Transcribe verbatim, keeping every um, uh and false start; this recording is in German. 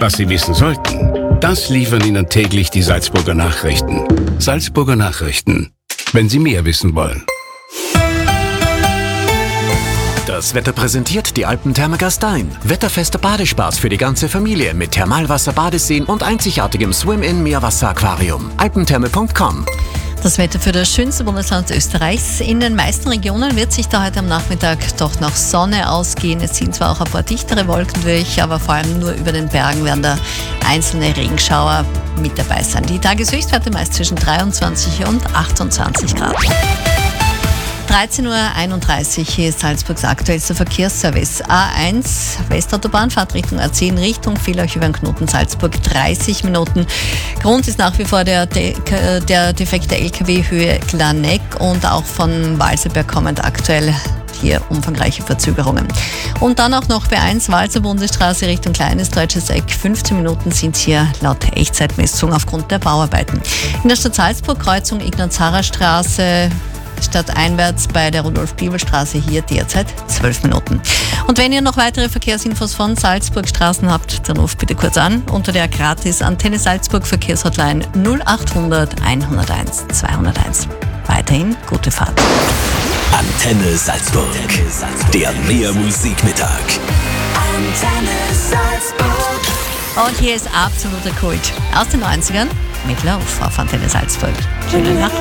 Was Sie wissen sollten, das liefern Ihnen täglich die Salzburger Nachrichten. Salzburger Nachrichten, wenn Sie mehr wissen wollen. Das Wetter präsentiert die Alpentherme Gastein. Wetterfester Badespaß für die ganze Familie mit Thermalwasser, Badeseen und einzigartigem Swim-In-Meerwasser-Aquarium. alpentherme punkt com. Das Wetter für das schönste Bundesland Österreichs. In den meisten Regionen wird sich da heute am Nachmittag doch noch Sonne ausgehen. Es ziehen zwar auch ein paar dichtere Wolken durch, aber vor allem nur über den Bergen werden da einzelne Regenschauer mit dabei sein. Die Tageshöchstwerte meist zwischen dreiundzwanzig und achtundzwanzig Grad. dreizehn Uhr einunddreißig, hier ist Salzburgs aktuellster Verkehrsservice. A eins, Westautobahnfahrt Richtung A zehn, Richtung Villach über den Knoten Salzburg, dreißig Minuten. Grund ist nach wie vor der, De- der defekte L K W Höhe Glaneck und auch von Walserberg kommend aktuell hier umfangreiche Verzögerungen. Und dann auch noch B eins, Walser Bundesstraße Richtung Kleines Deutsches Eck, fünfzehn Minuten sind hier laut Echtzeitmessung aufgrund der Bauarbeiten. In der Stadt Salzburg Kreuzung Ignaz-Harrer-Straße, stadteinwärts bei der Rudolf-Bibel-Straße hier derzeit zwölf Minuten. Und wenn ihr noch weitere Verkehrsinfos von Salzburg Straßen habt, dann ruft bitte kurz an unter der gratis Antenne Salzburg Verkehrshotline null achthundert einhunderteins zweihunderteins. Weiterhin gute Fahrt. Antenne Salzburg, der Mehr-Musik-Mittag. Antenne Salzburg. Und hier ist absoluter Kult aus den neunzigern mit Lauf auf Antenne Salzburg. Schönen Nachmittag.